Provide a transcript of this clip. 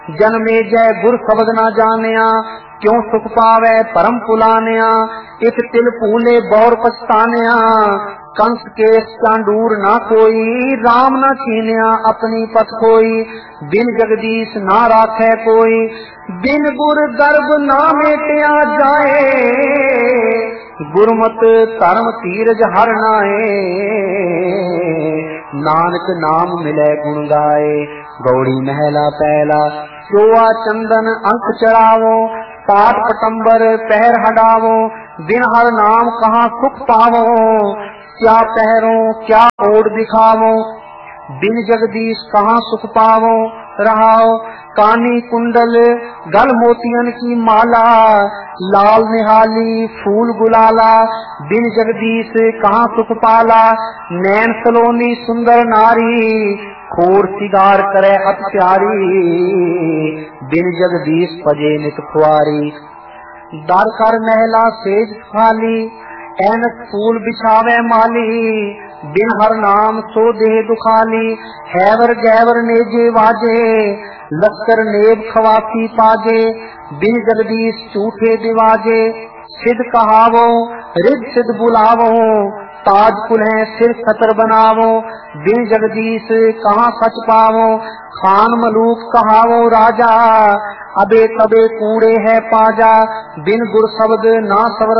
जन्मे जय गुर शब्द ना जानिया, क्यों सुख पावे परम पुलानिया। इस तिल फूले बौर पछतानिया, कंस के चांडूर ना कोई। राम ना छीनिया अपनी पत कोई, बिन जगदीश ना राखे कोई। बिन गुर गर्भ ना मेटिया जाए, गुरमत धर्म तीरज हर नाए। नानक नाम मिले गुण गाए, गौड़ी महला पहला। चोआ चंदन अंक चढ़ावो, पाठ पटंबर पैर हटावो। बिन हर नाम कहाँ सुख पावो, क्या पहरो क्या ओढ़ दिखावो। बिन जगदीश कहाँ सुख पावो, रहाओ कानी कुंडल गल मोतियन की माला। लाल निहाली फूल गुलाला, बिन जगदीश कहाँ सुख पाला। नैन सलोनी सुंदर नारी, खोर सिगार करे अति प्यारी। बिन जगदीश पजे नित खुआरी। दर कर महला सेज खाली, ऐनक फूल बिछावे माली। बिन हर नाम सो देह दुखाली, हैवर गैवर नेजे वाजे। लश्कर नेब खवासी पाजे, बिन जगदीश झूठे दिवाजे। सिद्ध कहावो रिद सिद्ध बुलावो, ताज कुल्हे सिर छतर बनावो। बिन जगदीश कहाँ सच पावो, खान मलूक कहावो राजा। अबे तबे कूड़े है पाजा, बिन गुर शब्द ना सवर